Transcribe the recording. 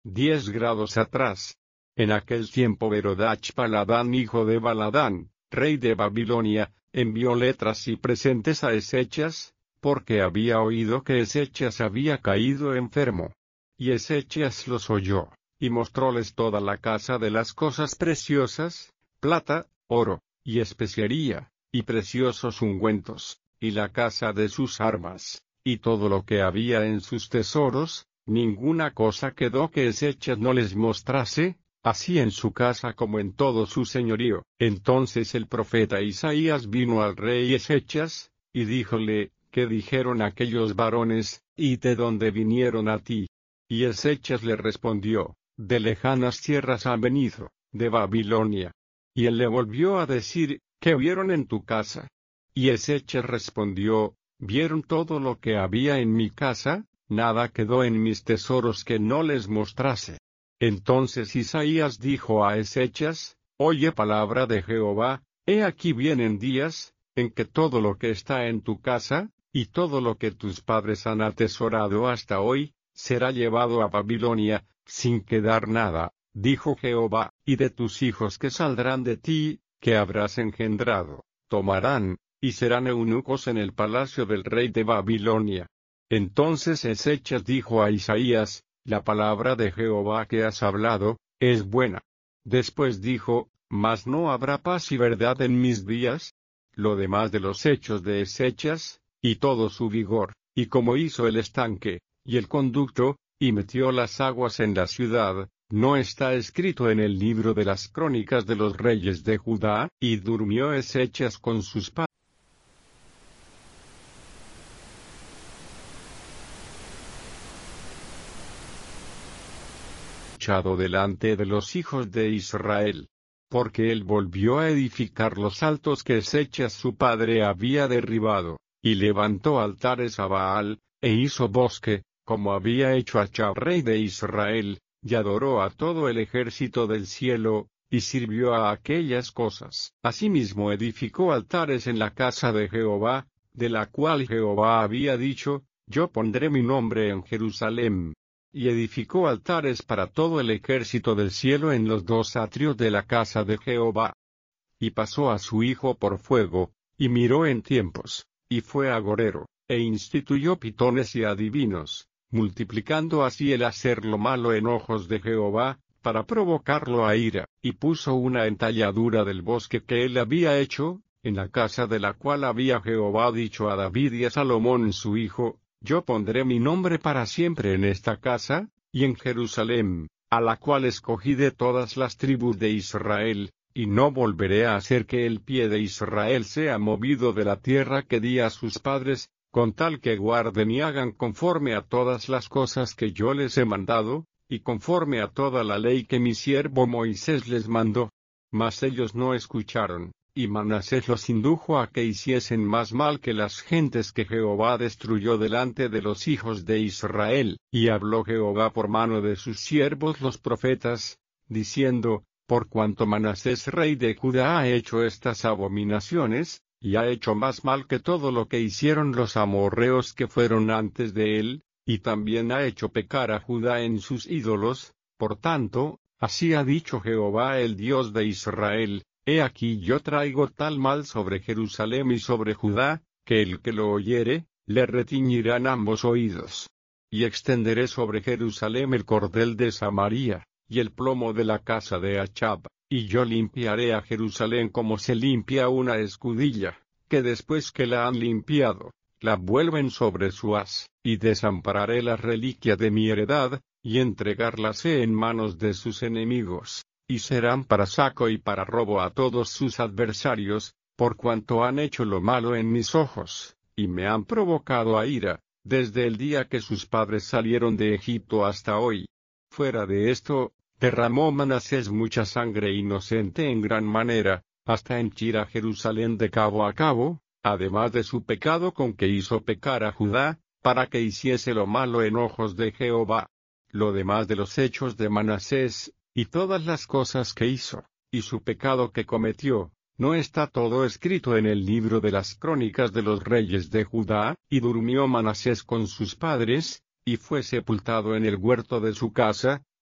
10 grados atrás. En aquel tiempo Merodach-Baladán, hijo de Baladán, rey de Babilonia, envió letras y presentes a Ezechias, porque había oído que Ezechias había caído enfermo. Y Ezechias los oyó, y mostróles toda la casa de las cosas preciosas, plata, oro, y especiería, y preciosos ungüentos, y la casa de sus armas, y todo lo que había en sus tesoros. Ninguna cosa quedó que Ezechias no les mostrase, así en su casa como en todo su señorío. Entonces el profeta Isaías vino al rey Ezechias, y díjole, ¿qué dijeron aquellos varones, y de dónde vinieron a ti? Y Ezechias le respondió, de lejanas tierras han venido, de Babilonia. Y él le volvió a decir, ¿qué vieron en tu casa? Y Ezechias respondió, ¿vieron todo lo que había en mi casa? Nada quedó en mis tesoros que no les mostrase. Entonces Isaías dijo a Ezechias, oye palabra de Jehová, he aquí vienen días, en que todo lo que está en tu casa, y todo lo que tus padres han atesorado hasta hoy, será llevado a Babilonia, sin quedar nada, dijo Jehová, y de tus hijos que saldrán de ti, que habrás engendrado, tomarán, y serán eunucos en el palacio del rey de Babilonia. Entonces Ezechias dijo a Isaías, la palabra de Jehová que has hablado, es buena. Después dijo, mas no habrá paz y verdad en mis días. Lo demás de los hechos de Ezechias, y todo su vigor, y como hizo el estanque, y el conducto, y metió las aguas en la ciudad, no está escrito en el libro de las crónicas de los reyes de Judá. Y durmió Ezechias con sus padres delante de los hijos de Israel, porque él volvió a edificar los altos que Ezechias su padre había derribado, y levantó altares a Baal, e hizo bosque, como había hecho Achab rey de Israel, y adoró a todo el ejército del cielo, y sirvió a aquellas cosas. Asimismo edificó altares en la casa de Jehová, de la cual Jehová había dicho, yo pondré mi nombre en Jerusalén. Y edificó altares para todo el ejército del cielo en los dos atrios de la casa de Jehová. Y pasó a su hijo por fuego, y miró en tiempos, y fue agorero, e instituyó pitones y adivinos, multiplicando así el hacer lo malo en ojos de Jehová, para provocarlo a ira, y puso una entalladura del bosque que él había hecho, en la casa de la cual había Jehová dicho a David y a Salomón su hijo, yo pondré mi nombre para siempre en esta casa, y en Jerusalén, a la cual escogí de todas las tribus de Israel, y no volveré a hacer que el pie de Israel sea movido de la tierra que di a sus padres, con tal que guarden y hagan conforme a todas las cosas que yo les he mandado, y conforme a toda la ley que mi siervo Moisés les mandó. Mas ellos no escucharon. Y Manasés los indujo a que hiciesen más mal que las gentes que Jehová destruyó delante de los hijos de Israel. Y habló Jehová por mano de sus siervos los profetas, diciendo, por cuanto Manasés rey de Judá ha hecho estas abominaciones, y ha hecho más mal que todo lo que hicieron los amorreos que fueron antes de él, y también ha hecho pecar a Judá en sus ídolos, por tanto, así ha dicho Jehová el Dios de Israel, he aquí yo traigo tal mal sobre Jerusalén y sobre Judá, que el que lo oyere, le retiñirán ambos oídos. Y extenderé sobre Jerusalén el cordel de Samaria, y el plomo de la casa de Achab, y yo limpiaré a Jerusalén como se limpia una escudilla, que después que la han limpiado, la vuelven sobre su haz, y desampararé la reliquia de mi heredad, y entregarlas en manos de sus enemigos. Y serán para saco y para robo a todos sus adversarios, por cuanto han hecho lo malo en mis ojos, y me han provocado a ira, desde el día que sus padres salieron de Egipto hasta hoy. Fuera de esto, derramó Manasés mucha sangre inocente en gran manera, hasta henchir a Jerusalén de cabo a cabo, además de su pecado con que hizo pecar a Judá, para que hiciese lo malo en ojos de Jehová. Lo demás de los hechos de Manasés, y todas las cosas que hizo, y su pecado que cometió, ¿no está todo escrito en el libro de las crónicas de los reyes de Judá? Y durmió Manasés con sus padres, y fue sepultado en el huerto de su casa,